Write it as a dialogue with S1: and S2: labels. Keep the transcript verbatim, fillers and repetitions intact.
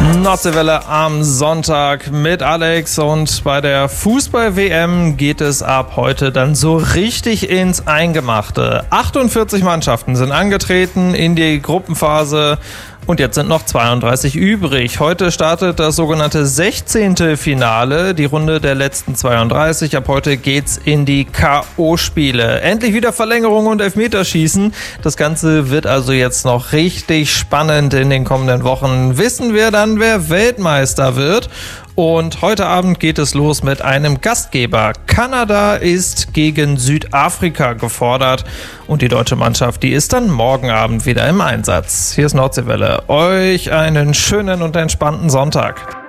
S1: Nordseewelle am Sonntag mit Alex, und bei der Fußball-W M geht es ab heute dann so richtig ins Eingemachte. achtundvierzig Mannschaften sind angetreten in die Gruppenphase und jetzt sind noch zweiunddreißig übrig. Heute startet das sogenannte sechzehnte Finale, die Runde der letzten zweiunddreißig. Ab heute geht's in die K O-Spiele. Endlich wieder Verlängerung und Elfmeterschießen. Das Ganze wird also jetzt noch richtig spannend. In den kommenden Wochen wissen wir dann, wer Weltmeister wird. Und heute Abend geht es los mit einem Gastgeber. Kanada ist gegen Südafrika gefordert und die deutsche Mannschaft, die ist dann morgen Abend wieder im Einsatz. Hier ist Nordseewelle. Euch einen schönen und entspannten Sonntag.